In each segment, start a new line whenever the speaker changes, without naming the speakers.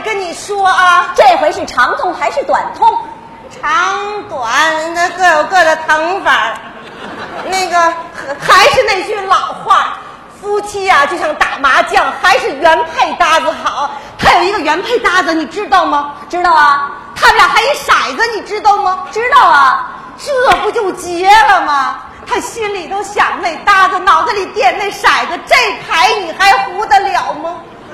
跟你说啊，
这回是长痛还是短痛？
长短那各有各的疼法。那个还是那句老话，夫妻啊就像打麻将，还是原配搭子好。他有一个原配搭子，你知道吗？
知道啊。
他们俩还一骰子，你知道吗？
知道啊。
这不就结了吗？他心里头想那搭子，脑子里垫那骰子，这牌你还胡得了吗？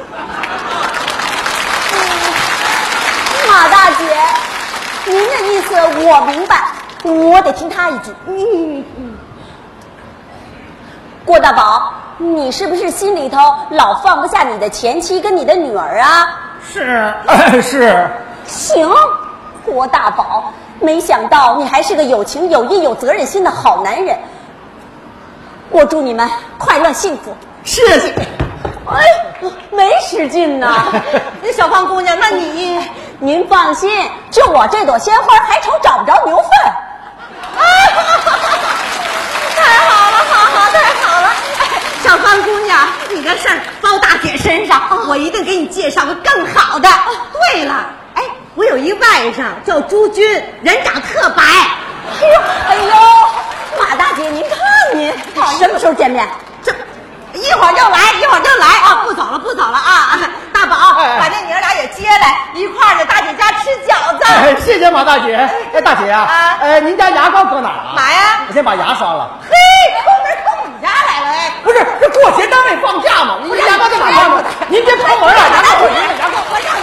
马大姐，您的意思我明白，我得听他一句。郭大宝，你是不是心里头老放不下你的前妻跟你的女儿啊？
是。
行，郭大宝，没想到你还是个有情有义有责任心的好男人。我祝你们快乐幸福。
谢谢。
哎，没使劲呐。
那小胖姑娘，那
您放心，就我这朵鲜花，还愁找不着牛粪。
太好了，太好了！小胖姑娘，你的事儿包大姐身上，我一定给你介绍个更好的。对了，哎，我有一外甥叫朱军，人长特白。
哎呦，马大姐，您看您什么时候见面？
这一会儿就来啊！不走了啊！大宝，把那娘俩也接来，一块儿在大姐家吃饺子。
谢谢马大姐。哎，大姐啊，您家牙膏搁哪儿啊？
嘛呀？
我先把牙刷了。
嘿，抠你家来了哎！
不是，这过节单位放假嘛，您牙膏在哪放呢？您别抠门啊！牙膏，
我让